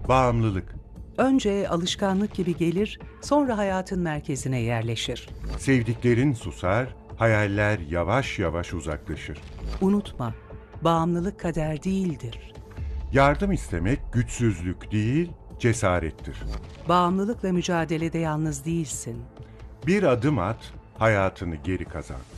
Bağımlılık. Önce alışkanlık gibi gelir, sonra hayatın merkezine yerleşir. Sevdiklerin susar, hayaller yavaş yavaş uzaklaşır. Unutma, bağımlılık kader değildir. Yardım istemek güçsüzlük değil, cesarettir. Bağımlılıkla mücadelede yalnız değilsin. Bir adım at, hayatını geri kazan.